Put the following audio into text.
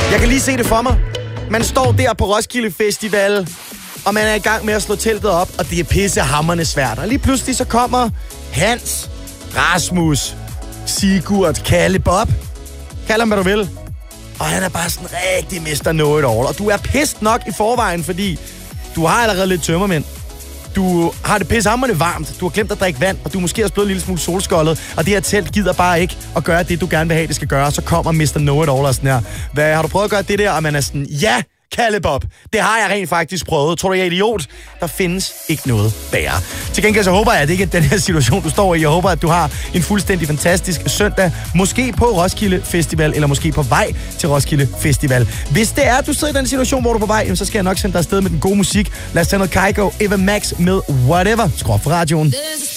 Jeg kan lige se det for mig. Man står der på Roskilde Festival, og man er i gang med at slå teltet op, og det er pissehamrende svært. Og lige pludselig så kommer Hans, Rasmus, Sigurd, Kalle, Bob. Kald ham, hvad du vil. Og han er bare sådan rigtig Mr. Know-it-all. Og du er pissed nok i forvejen, fordi du har allerede lidt tømmermænd. Du har det pissehamrende varmt. Du har glemt at drikke vand, og du er måske også blevet en lille smule solskoldet. Og det her telt gider bare ikke at gøre det, du gerne vil have, det skal gøre. Så kommer Mr. Know-it-all og sådan her. Hvad, har du prøvet at gøre det der? Og man er sådan, ja, Kalle Bob, det har jeg rent faktisk prøvet. Tror du, jeg er idiot? Der findes ikke noget værre. Til gengæld så håber jeg, at det ikke er den her situation, du står i. Jeg håber, at du har en fuldstændig fantastisk søndag. Måske på Roskilde Festival, eller måske på vej til Roskilde Festival. Hvis det er, at du sidder i den situation, hvor du er på vej, så skal jeg nok sende dig afsted med den gode musik. Lad os tage noget Kygo, Eva Max med Whatever. Skru op for radioen.